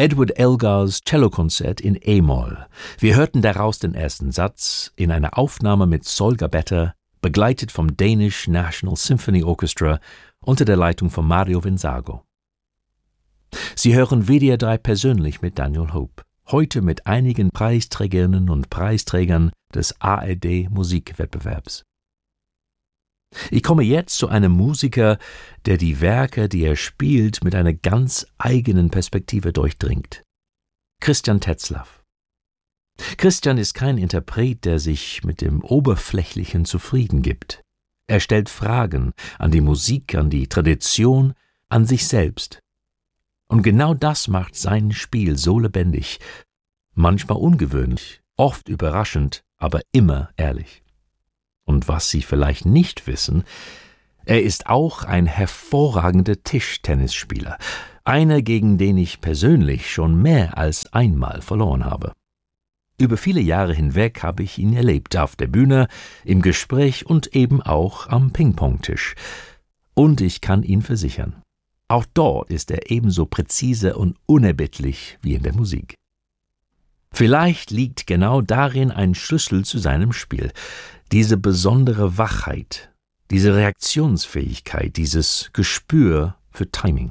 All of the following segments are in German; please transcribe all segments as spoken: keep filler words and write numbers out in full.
Edward Elgars Cellokonzert in E-Moll. Wir hörten daraus den ersten Satz in einer Aufnahme mit Sol Gabetta, begleitet vom Danish National Symphony Orchestra unter der Leitung von Mario Vinzago. Sie hören W D R drei persönlich mit Daniel Hope, heute mit einigen Preisträgerinnen und Preisträgern des A R D-Musikwettbewerbs. Ich komme jetzt zu einem Musiker, der die Werke, die er spielt, mit einer ganz eigenen Perspektive durchdringt. Christian Tetzlaff. Christian ist kein Interpret, der sich mit dem Oberflächlichen zufrieden gibt. Er stellt Fragen an die Musik, an die Tradition, an sich selbst. Und genau das macht sein Spiel so lebendig, manchmal ungewöhnlich, oft überraschend, aber immer ehrlich. Und was Sie vielleicht nicht wissen, er ist auch ein hervorragender Tischtennisspieler, einer, gegen den ich persönlich schon mehr als einmal verloren habe. Über viele Jahre hinweg habe ich ihn erlebt, auf der Bühne, im Gespräch und eben auch am Ping-Pong-Tisch. Und ich kann ihn versichern, auch dort ist er ebenso präzise und unerbittlich wie in der Musik. Vielleicht liegt genau darin ein Schlüssel zu seinem Spiel, diese besondere Wachheit, diese Reaktionsfähigkeit, dieses Gespür für Timing.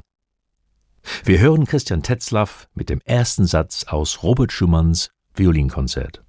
Wir hören Christian Tetzlaff mit dem ersten Satz aus Robert Schumanns Violinkonzert.